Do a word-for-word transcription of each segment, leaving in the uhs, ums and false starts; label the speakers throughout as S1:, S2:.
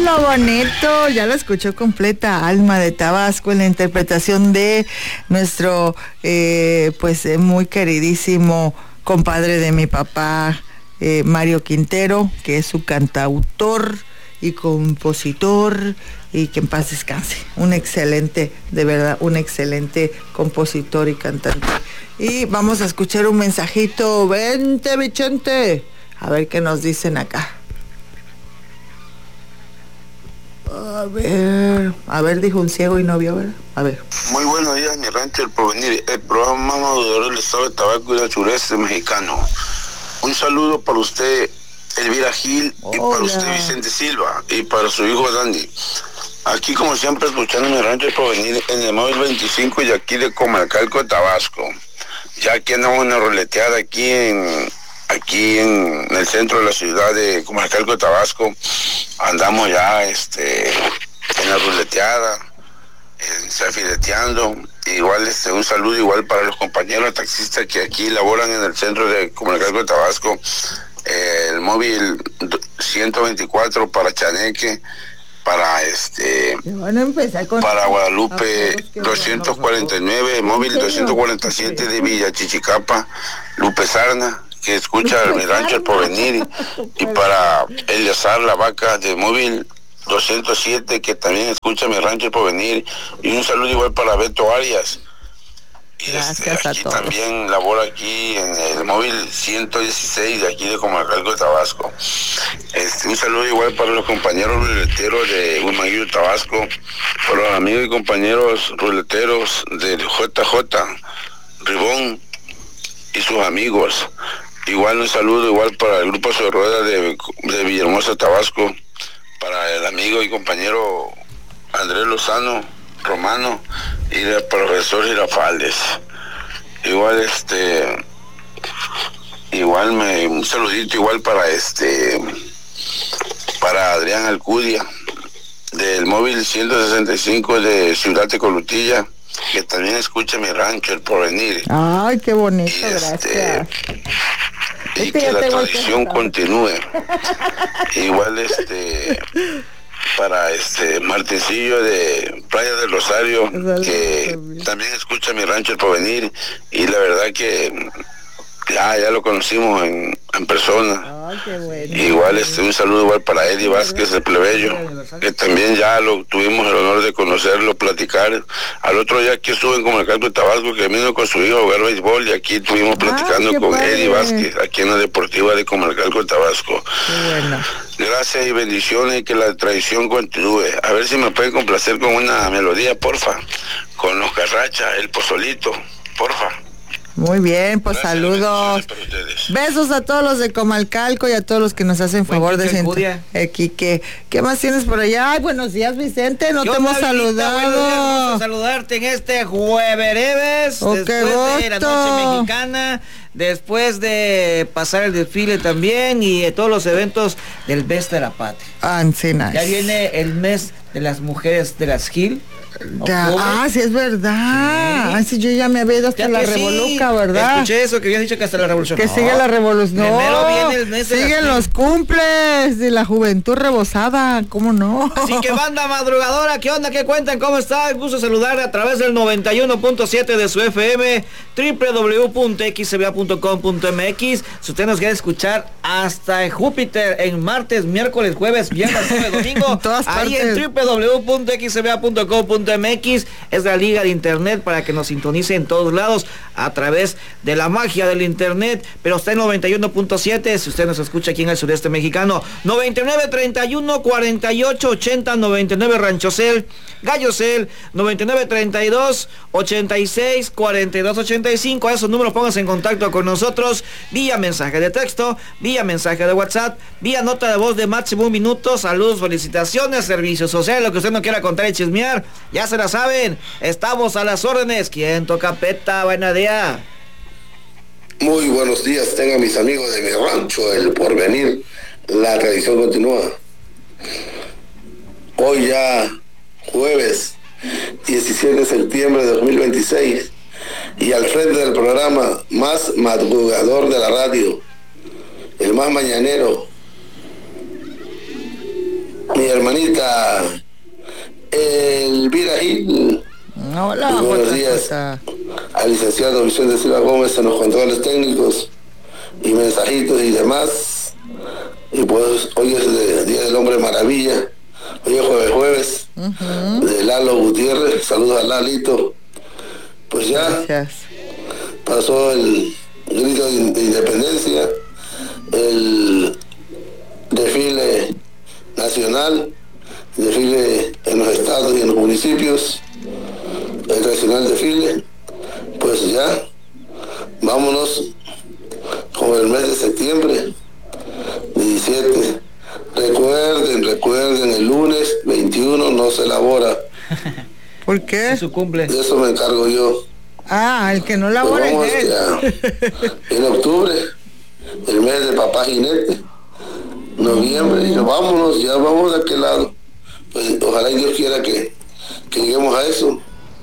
S1: lo bonito! Ya la escuchó completa, Alma de Tabasco, en la interpretación de nuestro, eh, pues, eh, muy queridísimo compadre de mi papá, eh, Mario Quintero, que es su cantautor y compositor, y que en paz descanse. Un excelente, de verdad, un excelente compositor y cantante. Y vamos a escuchar un mensajito. Vente, Vicente, a ver qué nos dicen acá. A ver, a ver, dijo un ciego y no vio, ¿verdad? A ver.
S2: Muy buenos días, mi rancho El Porvenir, el programa más maduro del estado de Tabasco y del sureste mexicano. Un saludo para usted, Elvira Gil, Hola. Y para usted, Vicente Silva, y para su hijo Dandy. Aquí, como siempre, escuchando mi rancho El Porvenir en el móvil veinticinco y aquí de Comalcalco, Tabasco. Ya aquí andamos en una roleteada aquí en... aquí en el centro de la ciudad de Comalcalco, Tabasco. Andamos ya este en la ruleteada, en, fileteando. Igual este un saludo igual para los compañeros taxistas que aquí laboran en el centro de Comalcalco, Tabasco. Eh, el móvil ciento veinticuatro para Chaneque, para este
S1: van a empezar con
S2: para Guadalupe doscientos cuarenta y nueve, móvil doscientos cuarenta y siete de Villa Chichicapa, Lupe Sarna, que escucha el mi rancho El Porvenir, y para Eleazar La Vaca de móvil doscientos siete, que también escucha mi rancho El Porvenir, y un saludo igual para Beto Arias. Y este, aquí también labora aquí en el móvil ciento dieciséis de aquí de Comalcalco, Tabasco. Este, un saludo igual para los compañeros ruleteros de Huimanguillo, Tabasco, para los amigos y compañeros ruleteros del J J Ribón y sus amigos. Igual un saludo igual para el grupo sobre ruedas de, de Villahermosa, Tabasco, para el amigo y compañero Andrés Lozano Romano y el profesor Girafales. Igual este igual me un saludito igual para este para Adrián Alcudia del móvil ciento sesenta y cinco de Ciudad de Colutilla, que también escucha mi rancho El Porvenir.
S1: Ay, qué bonito,
S2: y este,
S1: gracias.
S2: Y este que la tradición continúe. Igual este para este Martincillo de Playa del Rosario, que también escucha mi rancho El Porvenir, y la verdad que ya, ya lo conocimos en, en persona.
S1: Oh, qué bueno.
S2: Igual este un saludo igual para Eddie Vázquez de Plebeyo, que también ya lo tuvimos el honor de conocerlo, platicar. Al otro día que estuve en Comalcalco, Tabasco, que vino con su hijo a jugar béisbol, y aquí estuvimos platicando ah, con padre. Eddie Vázquez, aquí en la Deportiva de Comalcalco, Tabasco.
S1: Qué bueno.
S2: Gracias y bendiciones, y que la tradición continúe. A ver si me pueden complacer con una melodía, porfa, con los Carrachas, El Pozolito, porfa.
S1: Muy bien, pues gracias, saludos. Besos a todos los de Comalcalco y a todos los que nos hacen favor de sentir. Aquí, ¿qué, ¿Qué más tienes por allá? Ay, buenos días, Vicente, no te hemos saludado.
S3: Buenos días, vamos a saludarte en este jueves,
S1: oh,
S3: después de la noche mexicana, después de pasar el desfile también y de todos los eventos del mes de la patria.
S1: Ah, sí, nice.
S3: Ya viene el mes de las mujeres de las Gil.
S1: Ya, ah, sí, es verdad. Sí. Ay, sí, yo ya me había ido hasta ya la revoluca, sí. ¿Verdad?
S3: Escuché eso, que habías dicho que hasta la revolución.
S1: Que no. Sigue la revolución. No,
S3: primero viene el mes de
S1: siguen los cumples de la juventud rebosada, ¿cómo no?
S3: Así que banda madrugadora, ¿qué onda? ¿Qué cuentan? ¿Cómo está? Gusto saludar a través del noventa y uno punto siete de su F M, doble u doble u doble u punto x c b a punto com punto m x. Si usted nos quiere escuchar hasta en Júpiter, en martes, miércoles, jueves, viernes, sábado, domingo, ahí en doble u doble u doble u punto x c b a punto com punto m x es la liga de internet para que nos sintonice en todos lados a través de la magia del internet. Pero está en noventa y uno punto siete si usted nos escucha aquí en el sureste mexicano. Noventa y nueve, treinta y uno, cuarenta y ocho, ochenta, noventa y nueve Ranchocel, Gallocel, noventa y nueve, treinta y dos, ochenta y seis, cuarenta y dos, ochenta y cinco. A esos números pónganse en contacto con nosotros vía mensaje de texto, vía mensaje de WhatsApp, vía nota de voz de máximo un minuto. Saludos, felicitaciones, servicio social, lo que usted no quiera contar y chismear, ya se la saben, estamos a las órdenes. ¿Quién toca peta? Buena día.
S4: Muy buenos días, tengan mis amigos de mi rancho El Porvenir. La tradición continúa. Hoy ya jueves diecisiete de septiembre de dos mil veintiséis, y al frente del programa más madrugador de la radio, el más mañanero, mi hermanita Elvira Gil.
S1: Hola,
S4: buenos días al licenciado Vicente Silva Gómez en los controles técnicos y mensajitos y demás. Y pues hoy es el Día del Hombre Maravilla, hoy es jueves jueves, uh-huh. de Lalo Gutiérrez, saludos a Lalito. Pues ya Gracias. Pasó el grito de independencia, el desfile nacional, el desfile en los estados y en los municipios, el tradicional desfile. Pues ya vámonos con el mes de septiembre diecisiete. Recuerden, recuerden, el lunes veintiuno no se elabora.
S1: ¿Por qué?
S3: Es su cumple.
S4: De eso me encargo yo.
S1: Ah, el que no labora
S4: pues
S1: es él.
S4: En octubre, el mes de Papá Jinete, noviembre, y vámonos, ya vamos de aquel lado. Pues ojalá y Dios quiera que, que lleguemos a eso.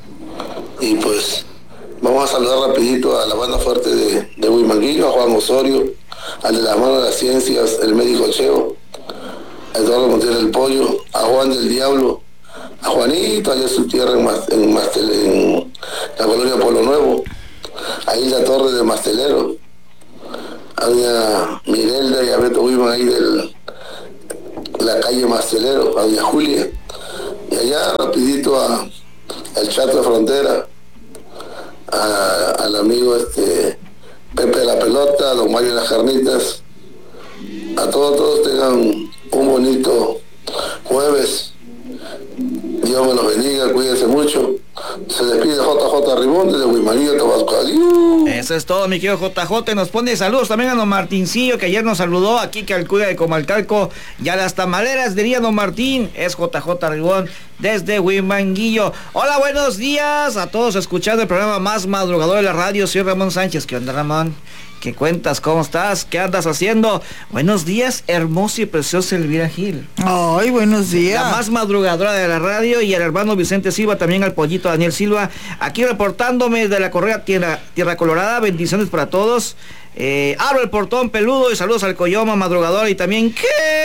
S4: Y pues vamos a saludar rapidito a la banda fuerte de, de Huimanguillo, a Juan Osorio, al de las manos de las ciencias, el médico Cheo, a Eduardo Montiel el Pollo, a Juan del Diablo, a Juanito, allá en su tierra en, en, Mastel, en la colonia Pueblo Nuevo, a Isla Torres de Mastelero, a doña Mirelda y a Beto Huiman ahí de la calle Mastelero, a doña Julia, y allá rapidito a el Chato de Frontera, a, al amigo este Pepe de la Pelota, a don Mario de las Carnitas, a todos, todos tengan un bonito jueves. Dios me los bendiga, cuídense mucho. Se despide J J Ribón desde Huimanguillo, Tabasco. Adiós.
S3: Eso es todo, mi querido J J. Nos pone saludos también a don Martincillo, que ayer nos saludó aquí, que Alcuya de Comalcalco, y a las tamaleras diría don Martín. Es J J Ribón desde Huimanguillo. Hola, buenos días a todos escuchando el programa más madrugador de la radio. Soy Ramón Sánchez. ¿Qué onda, Ramón? ¿Qué cuentas? ¿Cómo estás? ¿Qué andas haciendo? Buenos días, hermosa y preciosa Elvira Gil.
S1: Ay, buenos días.
S3: La más madrugadora de la radio, y el hermano Vicente Silva, también al pollito Daniel Silva, aquí reportándome de la Correa Tierra, Tierra Colorada. Bendiciones para todos. Eh, abro el portón peludo y saludos al Coyoma madrugador, y también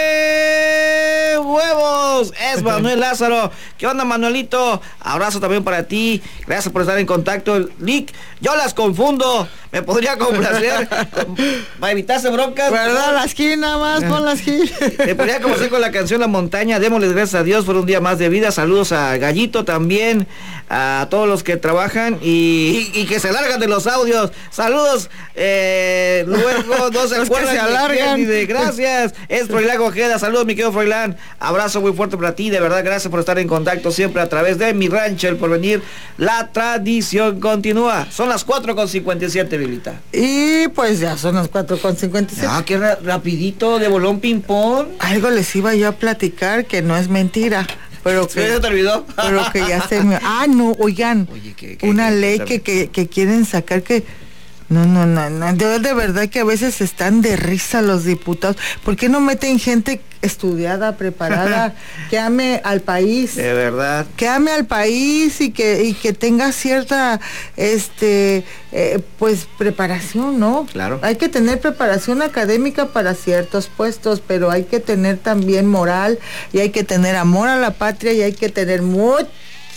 S3: ¡qué huevos! Es Manuel Lázaro. ¿Qué onda, Manuelito? Abrazo también para ti. Gracias por estar en contacto. Lick, yo las confundo. Me podría complacer para evitarse broncas.
S1: ¿Verdad? Las Gil nada más, pon las Gil.
S3: Me podría complacer con la canción La Montaña. Démosles gracias a Dios por un día más de vida. Saludos a Gallito también, a todos los que trabajan y, y, y que se largan de los audios. Saludos. Eh, luego no se acuerdan
S1: se alargan.
S3: Y de gracias. Es Froilán Ojeda. Saludos, mi querido Froilán. Abrazo muy fuerte para ti. De verdad, gracias por estar en contacto siempre a través de Mi Rancho El Porvenir. La tradición continúa. Son las cuatro con cincuenta y siete, Vilita.
S1: Y pues ya son las cuatro con cincuenta y siete.
S3: Ah, qué ra rapidito, de bolón ping pong.
S1: Algo les iba yo a platicar que no es mentira. Pero que,
S3: ¿Se te olvidó?
S1: Pero que ya se me... Ah, no, oigan.
S3: Oye, ¿qué, qué,
S1: una
S3: qué,
S1: ley
S3: qué,
S1: que, que, que quieren sacar que... No, no, no, no, de, de verdad que a veces están de risa los diputados. ¿Por qué no meten gente estudiada, preparada, que ame al país?
S3: De verdad.
S1: Que ame al país y que, y que tenga cierta, este, eh, pues, preparación, ¿no?
S3: Claro.
S1: Hay que tener preparación académica para ciertos puestos, pero hay que tener también moral, y hay que tener amor a la patria, y hay que tener mucho...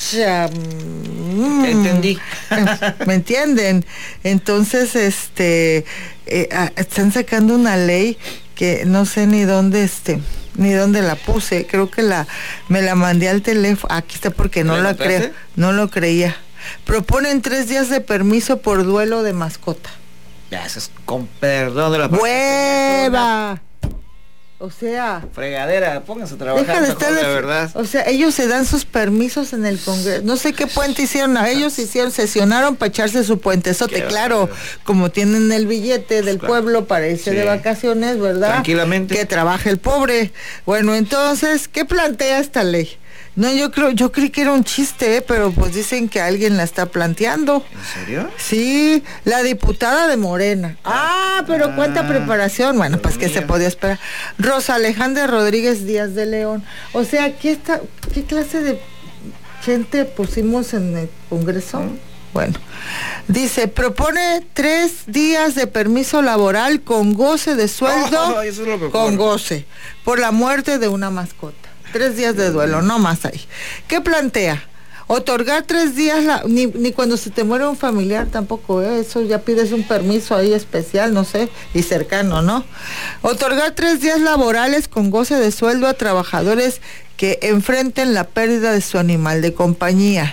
S1: Mm,
S3: entendí.
S1: ¿Me entienden? Entonces, este, eh, están sacando una ley que no sé ni dónde, este, ni dónde la puse. Creo que la, me la mandé al teléfono. Aquí está, porque no la creo, no lo creía. Proponen tres días de permiso por duelo de mascota.
S3: Ya, eso es con perdón de la
S1: ¡hueva! O sea,
S3: fregadera, pónganse a trabajar.
S1: Deja de
S3: mejor,
S1: estar de,
S3: la verdad.
S1: O sea, ellos se dan sus permisos en el Congreso. No sé qué puente hicieron. A ellos hicieron, sesionaron para echarse su puentezote. Claro, verdad. Como tienen el billete del claro. pueblo para irse sí. de vacaciones, ¿verdad?
S3: Tranquilamente.
S1: Que trabaje el pobre. Bueno, entonces, ¿qué plantea esta ley? No, yo creo, yo creí que era un chiste, ¿eh? Pero pues dicen que alguien la está planteando.
S3: ¿En serio?
S1: Sí, la diputada de Morena. Ah, pero ah, cuánta preparación. Bueno, pues que se podía esperar. Rosa Alejandra Rodríguez Díaz de León. O sea, ¿qué está, qué clase de gente pusimos en el Congreso? ¿Mm? Bueno, dice, propone tres días de permiso laboral con goce de sueldo,
S3: oh, eso es lo mejor.
S1: con goce, por la muerte de una mascota. tres días de duelo, no más ahí. ¿Qué plantea? Otorgar tres días, la, ni, ni cuando se te muere un familiar tampoco, ¿eh? Eso ya pides un permiso ahí especial, no sé, y cercano, ¿no? Otorgar tres días laborales con goce de sueldo a trabajadores que enfrenten la pérdida de su animal de compañía.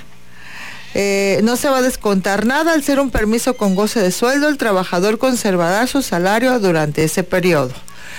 S1: Eh, no se va a descontar nada al ser un permiso con goce de sueldo, el trabajador conservará su salario durante ese periodo.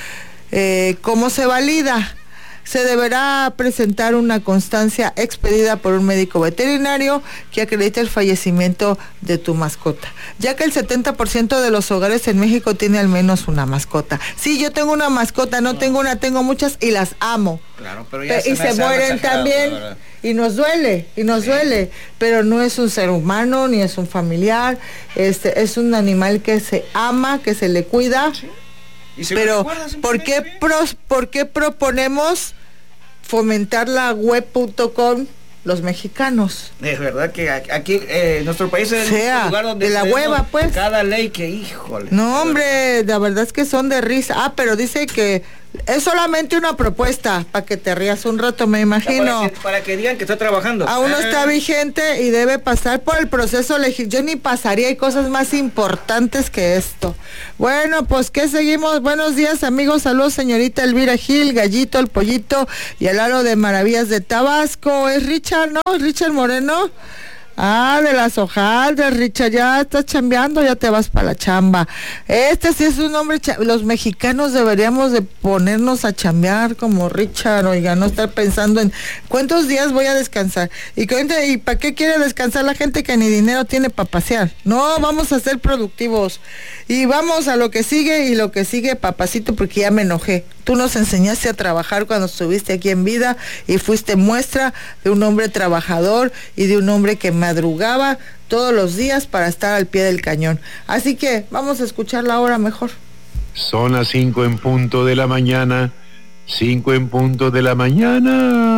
S1: Eh, ¿Cómo se valida? Se deberá presentar una constancia expedida por un médico veterinario que acredite el fallecimiento de tu mascota, ya que el setenta por ciento de los hogares en México tiene al menos una mascota. Sí, yo tengo una mascota, no, no. tengo una, tengo muchas y las amo.
S3: Claro, pero ya
S1: Pe- y se, se mueren también y nos duele, y nos sí. duele, pero no es un ser humano ni es un familiar, este es un animal que se ama, que se le cuida. Sí. Pero ¿por qué, pros, ¿por qué proponemos fomentar la web punto com los mexicanos?
S3: Es verdad que aquí eh, nuestro país es
S1: sea,
S3: el lugar donde
S1: de la hueva, pues.
S3: Cada ley que, híjole.
S1: No, hombre, la verdad es que son de risa. Ah, pero dice que es solamente una propuesta, para que te rías un rato, me imagino.
S3: Para que, para que digan que está trabajando.
S1: Aún no está vigente y debe pasar por el proceso legislativo. Yo ni pasaría, hay cosas más importantes que esto. Bueno, pues ¿qué seguimos? Buenos días, amigos. Saludos, señorita Elvira Gil, Gallito, el Pollito y el Aro de Maravillas de Tabasco. ¿Es Richard, no? ¿Richard Moreno? Ah, de las hojaldras, Richard, ya estás chambeando, ya te vas para la chamba. Este sí es un hombre, cha- los mexicanos deberíamos de ponernos a chambear como Richard, oiga, no estar pensando en cuántos días voy a descansar. ¿Y, ¿y para qué quiere descansar la gente que ni dinero tiene para pasear? No, vamos a ser productivos. Y vamos a lo que sigue, y lo que sigue, papacito, porque ya me enojé. Tú nos enseñaste a trabajar cuando estuviste aquí en vida y fuiste muestra de un hombre trabajador y de un hombre que madrugaba todos los días para estar al pie del cañón. Así que vamos a escucharla ahora mejor.
S5: Son las cinco en punto de la mañana, cinco en punto de la mañana.